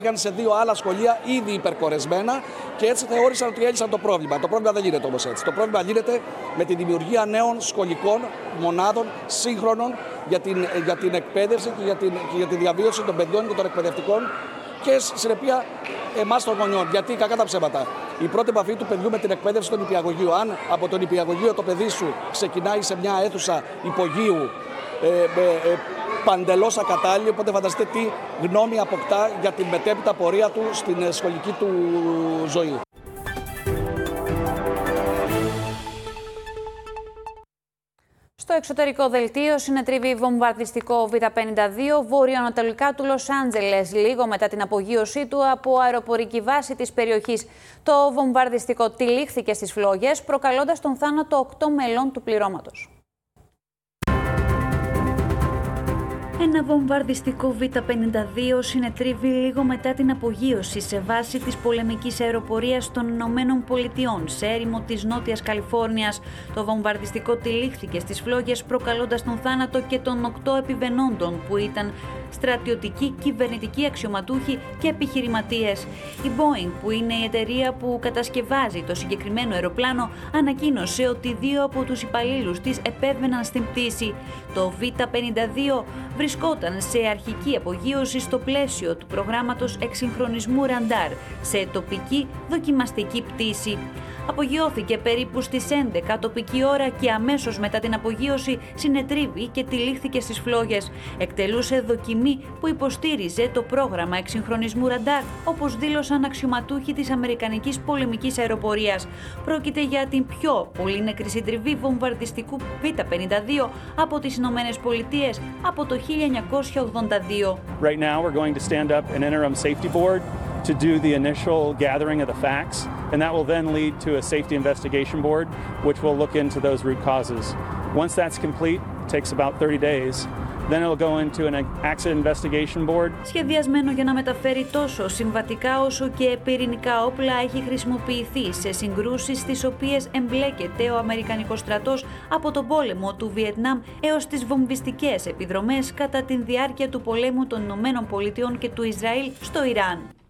Πήγαν σε 2 άλλα σχολεία ήδη υπερκορεσμένα και έτσι θεώρησαν ότι έλυσαν το πρόβλημα. Το πρόβλημα δεν λύνεται όμως έτσι. Το πρόβλημα λύνεται με τη δημιουργία νέων σχολικών μονάδων σύγχρονων για την εκπαίδευση και για τη διαβίωση των παιδιών και των εκπαιδευτικών και συνεπεία εμάς των γονιών. Γιατί κακά τα ψέματα. Η πρώτη επαφή του παιδιού με την εκπαίδευση στον νηπιαγωγείο, αν από τον νηπιαγωγείο το παιδί σου ξεκινάει σε μια αίθουσα υπογείου παντελώς ακατάλληλη, οπότε φανταστείτε τι γνώμη αποκτά για την μετέπειτα πορεία του στην σχολική του ζωή. Στο εξωτερικό δελτίο συνετρίβει βομβαρδιστικό Β-52 βορειοανατολικά του Λος Άντζελες, λίγο μετά την απογείωσή του από αεροπορική βάση της περιοχής. Το βομβαρδιστικό τυλίχθηκε στις φλόγες, προκαλώντας τον θάνατο 8 μελών του πληρώματος. Ένα βομβαρδιστικό Β-52 συνετρίβει λίγο μετά την απογείωση σε βάση της πολεμικής αεροπορίας των Ηνωμένων Πολιτειών σε έρημο της Νότιας Καλιφόρνιας. Το βομβαρδιστικό τυλίχθηκε στις φλόγες, προκαλώντας τον θάνατο και των 8 επιβενόντων που ήταν στρατιωτικοί, κυβερνητικοί αξιωματούχοι και επιχειρηματίες. Η Boeing, που είναι η εταιρεία που κατασκευάζει το συγκεκριμένο αεροπλάνο, ανακοίνωσε ότι 2 από τους υπαλλήλους της επέβαιναν στην πτήση. Το Β-52 βρισκόταν σε αρχική απογείωση στο πλαίσιο του προγράμματος εξυγχρονισμού ραντάρ σε τοπική δοκιμαστική πτήση. Απογειώθηκε περίπου στις 11 τοπική ώρα και αμέσως μετά την απογείωση συνετρίβη και τυλίχθηκε στις φλόγες. Εκτελούσε δοκιμή που υποστήριζε το πρόγραμμα εξυγχρονισμού ραντάρ, όπως δήλωσαν αξιωματούχοι της Αμερικανικής πολεμικής αεροπορίας. Πρόκειται για την πιο πολύ νεκρή συντριβή βομβαρδιστικού Β-52 από τις Ηνωμένες Πολιτείες από το 1982. Right now we're going to stand up an interim safety board to do the initial gathering of the facts, and that will then lead to a safety investigation board, which will look into those root causes. Once that's complete, it takes about 30 days, then it'll go into an accident investigation board. Σχεδιασμένο για να μεταφέρει τόσο συμβατικά όσο και πυρηνικά όπλα, έχει χρησιμοποιηθεί σε συγκρούσεις στις οποίες εμπλέκεται ο Αμερικανικός στρατός από τον πόλεμο του Βιετνάμ έως τις βομβιστικές επιδρομές κατά τη διάρκεια του πολέμου των Ηνωμένων Πολιτειών και του Ισραήλ στο Ιράν.